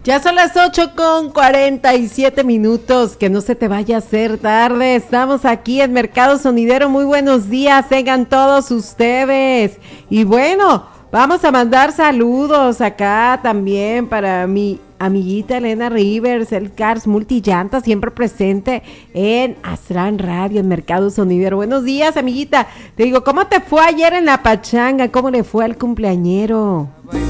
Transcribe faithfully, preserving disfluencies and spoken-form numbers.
Ya son las ocho con cuarenta y siete minutos, que no se te vaya a hacer tarde. Estamos aquí en Mercado Sonidero. Muy buenos días, tengan todos ustedes. Y bueno, vamos a mandar saludos acá también para mi amiguita Elena Rivers, el Cars Multillanta, siempre presente en Astran Radio, en Mercado Sonidero. Buenos días, amiguita. Te digo, ¿cómo te fue ayer en la pachanga? ¿Cómo le fue al cumpleañero?